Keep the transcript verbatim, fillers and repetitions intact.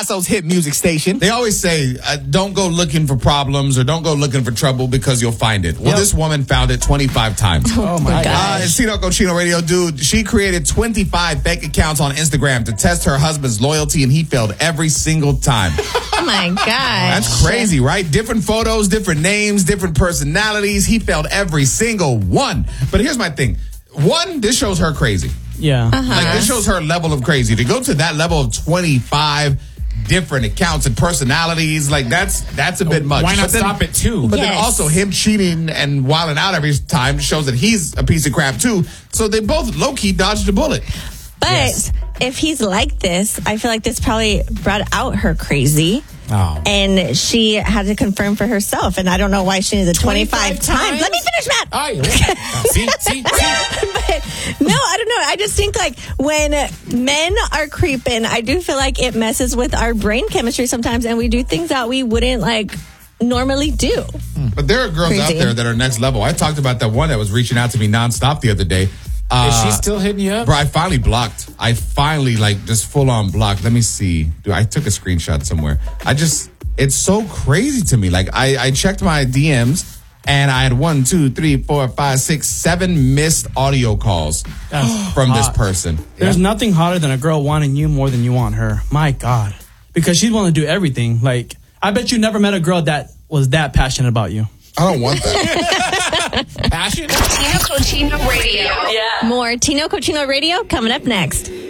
Paso's hit music station. They always say, uh, don't go looking for problems or don't go looking for trouble because you'll find it. Well, Yep. this woman found it twenty-five times. Oh, my God. Uh, it's Tino Cochino Radio, dude. She created twenty-five fake accounts on Instagram to test her husband's loyalty, and he failed every single time. Oh, my God. That's crazy, right? Different photos, different names, different personalities. He failed every single one. But here's my thing. One, this shows her crazy. Yeah. Uh-huh. Like, this shows her level of crazy. To go to that level of twenty-five different accounts and personalities, like, that's that's a bit much. Why not But then- stop it, too? But then Yes. also him cheating and wilding out every time shows that he's a piece of crap, too. So they both low-key dodged a bullet. But Yes. if he's like this, I feel like this probably brought out her crazy. Oh. And she had to confirm for herself. And I don't know why she needed twenty-five, times. times? Let me finish, Matt. Oh, yeah. see, see, see. But no, I don't know. I just think like when men are creeping, I do feel like it messes with our brain chemistry sometimes, and we do things that we wouldn't like normally do. But there are girls Crazy. out there that are next level. I talked about that one that was reaching out to me nonstop the other day. Uh, Is she still hitting you up? Bro, I finally blocked. I finally, like, just full on blocked. Let me see. Dude, I took a screenshot somewhere. I just, it's so crazy to me. Like, I, I checked my D Ms and I had one, two, three, four, five, six, seven missed audio calls That's from this hot. person. There's Yeah. nothing hotter than a girl wanting you more than you want her. My God. Because she's willing to do everything. Like, I bet you never met a girl that was that passionate about you. I don't want that. Passion? Tino Cochino Radio. More Tino Cochino Radio coming up next.